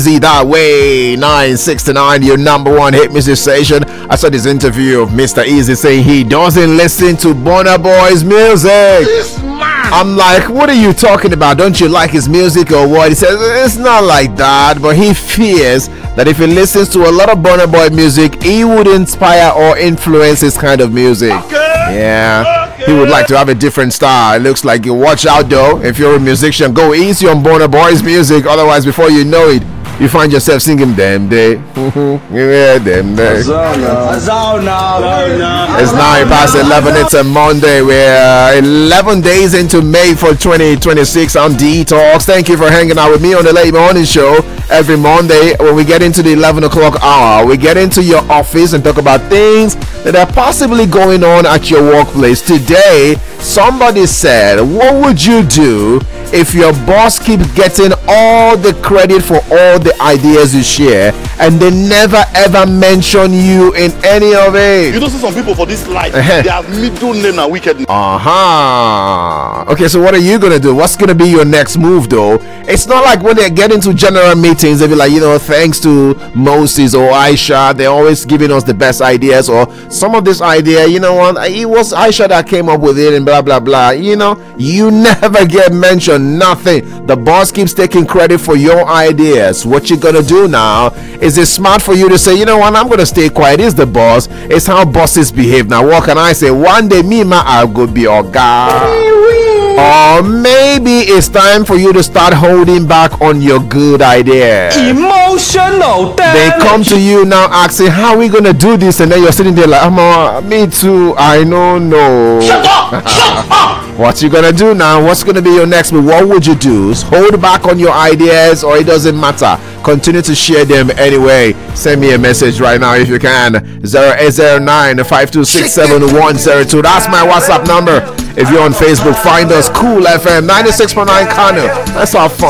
That way 969, your number one hit music station. I saw this interview of Mr. Easy saying he doesn't listen to Burna Boy's music. I'm like, what are you talking about? Don't you like his music or what? He says it's not like that, but he fears that if he listens to a lot of Burna Boy music, he would inspire or influence his kind of music. Yeah, he would like to have a different style. It looks like you watch out though. If you're a musician, go easy on Burna Boy's music. Otherwise, before you know it, you find yourself singing them day. Yeah, them day. It's 9:11. It's a Monday. We're 11 days into May for 2026 on Detox. Thank you for hanging out with me on the late morning show. Every Monday, when we get into the 11 o'clock hour, we get into your office and talk about things that are possibly going on at your workplace. Today, somebody said, what would you do if your boss keeps getting all the credit for all the ideas you share and they never ever mention you in any of it? You know, see some people for this life, they have middle name and wickedness. Okay, so what are you gonna do? What's gonna be your next move though? It's not like when they get into general meetings, they'll be like, thanks to Moses or Aisha, they're always giving us the best ideas, or some of this idea, it was Aisha that came up with it and blah blah blah. You never get mentioned. Nothing. The boss keeps taking credit for your ideas. What you gonna do now? Is it smart for you to say, I'm gonna stay quiet? It's the boss. It's how bosses behave. Now what can I say? One day I'll go be a guy. Or maybe it's time for you to start holding back on your good ideas. Emotional damage. They come to you now asking, how are we gonna do this? And then you're sitting there like, me too, I don't know. Shut up! Shut up! What you gonna do now? What's gonna be your next move? What would you do? Hold back on your ideas, or it doesn't matter? Continue to share them anyway. Send me a message right now if you can. 0809-526-7102. That's my WhatsApp number. If you're on Facebook, find us Cool FM 96.9 Kano. Let's have fun.